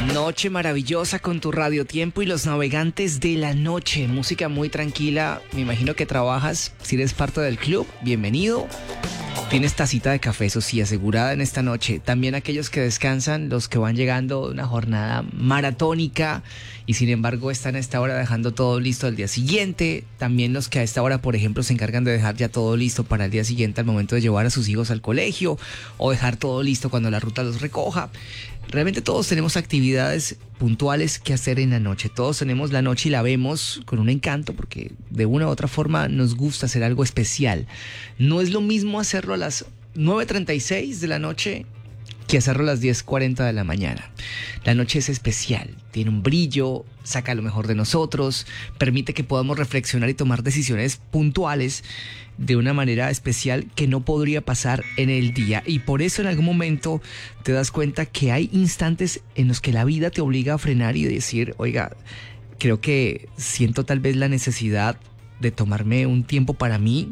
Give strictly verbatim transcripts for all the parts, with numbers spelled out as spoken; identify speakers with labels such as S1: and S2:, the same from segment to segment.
S1: Noche maravillosa con tu Radio Tiempo y los navegantes de la noche. Música muy tranquila. Me imagino que trabajas. Si eres parte del club, bienvenido. Tienes tacita de café, eso sí, asegurada en esta noche. También aquellos que descansan, los que van llegando de una jornada maratónica y sin embargo están a esta hora dejando todo listo al día siguiente. También los que a esta hora, por ejemplo, se encargan de dejar ya todo listo para el día siguiente al momento de llevar a sus hijos al colegio o dejar todo listo cuando la ruta los recoja. Realmente todos tenemos actividades puntuales que hacer en la noche. Todos tenemos la noche y la vemos con un encanto porque de una u otra forma nos gusta hacer algo especial. No es lo mismo hacerlo a las nueve treinta y seis de la noche que hacerlo a las diez cuarenta de la mañana. La noche es especial, tiene un brillo, saca lo mejor de nosotros, permite que podamos reflexionar y tomar decisiones puntuales de una manera especial que no podría pasar en el día. Y por eso en algún momento te das cuenta que hay instantes en los que la vida te obliga a frenar y decir, oiga, creo que siento tal vez la necesidad de tomarme un tiempo para mí,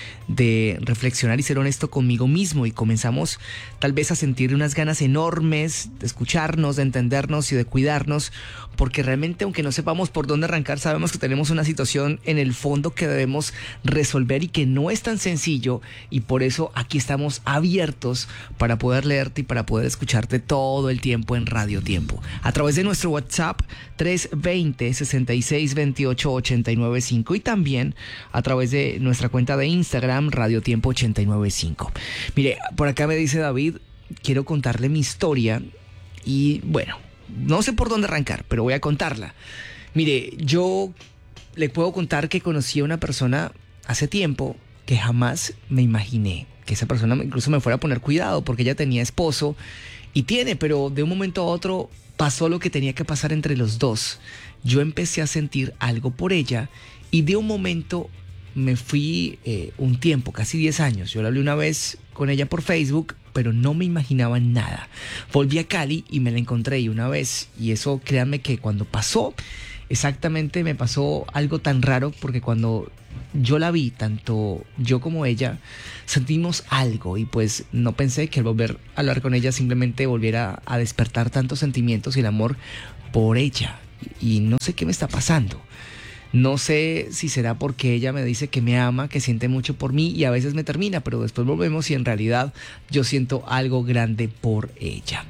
S1: de reflexionar y ser honesto conmigo mismo, y comenzamos tal vez a sentir unas ganas enormes de escucharnos, de entendernos y de cuidarnos, porque realmente aunque no sepamos por dónde arrancar, sabemos que tenemos una situación en el fondo que debemos resolver y que no es tan sencillo, y por eso aquí estamos abiertos para poder leerte y para poder escucharte todo el tiempo en Radio Tiempo, a través de nuestro WhatsApp tres veinte, sesenta y seis veintiocho, ochenta y nueve cinco y también a través de nuestra cuenta de Instagram Radio Tiempo ochenta y nueve cinco. Mire, por acá me dice David, quiero contarle mi historia y bueno, no sé por dónde arrancar, pero voy a contarla. Mire, yo le puedo contar que conocí a una persona hace tiempo que jamás me imaginé que esa persona incluso me fuera a poner cuidado, porque ella tenía esposo y tiene, pero de un momento a otro pasó lo que tenía que pasar entre los dos. Yo empecé a sentir algo por ella y de un momento me fui eh, un tiempo, casi diez años. Yo la hablé una vez con ella por Facebook, pero no me imaginaba nada. Volví a Cali y me la encontré y una vez, y eso créanme que cuando pasó, exactamente me pasó algo tan raro, porque cuando yo la vi, tanto yo como ella, sentimos algo y pues no pensé que al volver a hablar con ella simplemente volviera a despertar tantos sentimientos y el amor por ella. Y no sé qué me está pasando. No sé si será porque ella me dice que me ama, que siente mucho por mí y a veces me termina, pero después volvemos y en realidad yo siento algo grande por ella.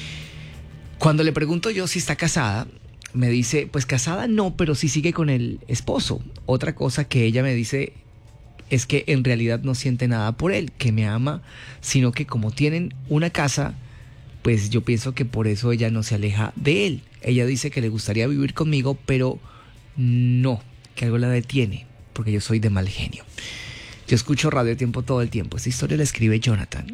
S1: Cuando le pregunto yo si está casada, me dice, pues casada no, pero sí sigue con el esposo. Otra cosa que ella me dice es que en realidad no siente nada por él, que me ama, sino que como tienen una casa, pues yo pienso que por eso ella no se aleja de él. Ella dice que le gustaría vivir conmigo, pero no, que algo la detiene, porque yo soy de mal genio. Yo escucho Radio Tiempo todo el tiempo. Esta historia la escribe Jonathan.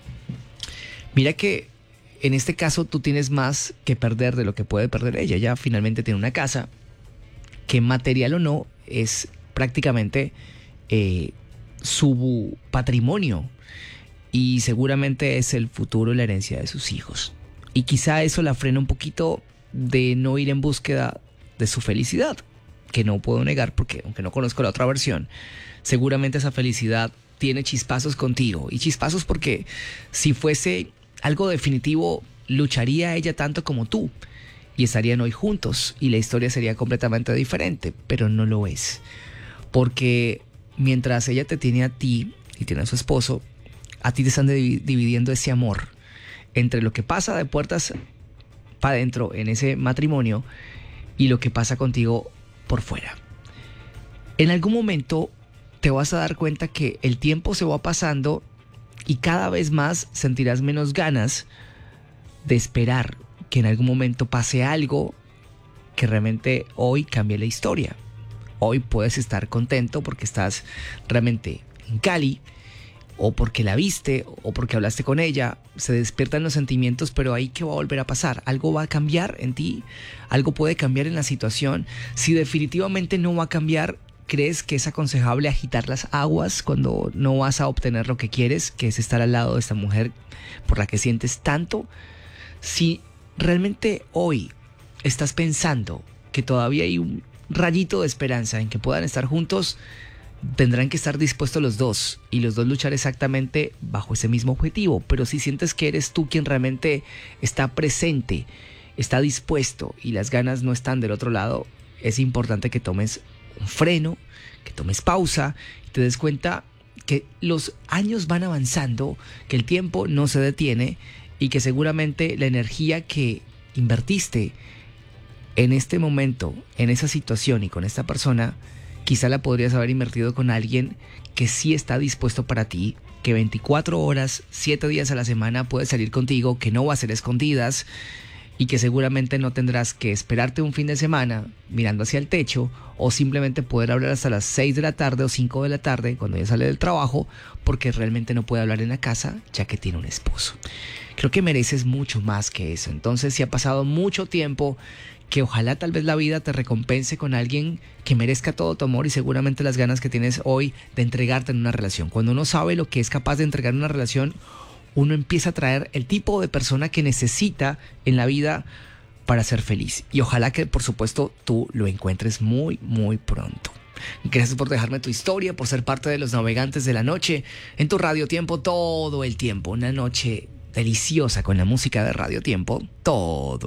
S1: Mira que en este caso tú tienes más que perder de lo que puede perder ella. Ella finalmente tiene una casa que, material o no, es prácticamente eh, su patrimonio y seguramente es el futuro y la herencia de sus hijos. Y quizá eso la frena un poquito de no ir en búsqueda de su felicidad, que no puedo negar porque aunque no conozco la otra versión, seguramente esa felicidad tiene chispazos contigo, y chispazos porque si fuese algo definitivo lucharía ella tanto como tú y estarían hoy juntos y la historia sería completamente diferente, pero no lo es, porque mientras ella te tiene a ti y tiene a su esposo, a ti te están div- dividiendo ese amor entre lo que pasa de puertas para adentro en ese matrimonio y lo que pasa contigo por fuera. En algún momento te vas a dar cuenta que el tiempo se va pasando y cada vez más sentirás menos ganas de esperar que en algún momento pase algo que realmente hoy cambie la historia. Hoy puedes estar contento porque estás realmente en Cali, o porque la viste, o porque hablaste con ella, se despiertan los sentimientos, pero ahí ¿qué va a volver a pasar? Algo va a cambiar en ti, algo puede cambiar en la situación. Si definitivamente no va a cambiar, ¿crees que es aconsejable agitar las aguas cuando no vas a obtener lo que quieres, que es estar al lado de esta mujer por la que sientes tanto? Si realmente hoy estás pensando que todavía hay un rayito de esperanza en que puedan estar juntos, tendrán que estar dispuestos los dos y los dos luchar exactamente bajo ese mismo objetivo. Pero si sientes que eres tú quien realmente está presente está dispuesto y las ganas no están del otro lado, es importante que tomes un freno, que tomes pausa y te des cuenta que los años van avanzando, que el tiempo no se detiene y que seguramente la energía que invertiste en este momento, en esa situación y con esta persona, quizá la podrías haber invertido con alguien que sí está dispuesto para ti, que veinticuatro horas, siete días a la semana puede salir contigo, que no va a ser escondidas y que seguramente no tendrás que esperarte un fin de semana mirando hacia el techo o simplemente poder hablar hasta las seis de la tarde o cinco de la tarde cuando ya sale del trabajo porque realmente no puede hablar en la casa ya que tiene un esposo. Creo que mereces mucho más que eso. Entonces, si ha pasado mucho tiempo, que ojalá tal vez la vida te recompense con alguien que merezca todo tu amor y seguramente las ganas que tienes hoy de entregarte en una relación. Cuando uno sabe lo que es capaz de entregar en una relación, uno empieza a traer el tipo de persona que necesita en la vida para ser feliz. Y ojalá que, por supuesto, tú lo encuentres muy, muy pronto. Gracias por dejarme tu historia, por ser parte de los navegantes de la noche en tu Radio Tiempo todo el tiempo. Una noche deliciosa con la música de Radio Tiempo todo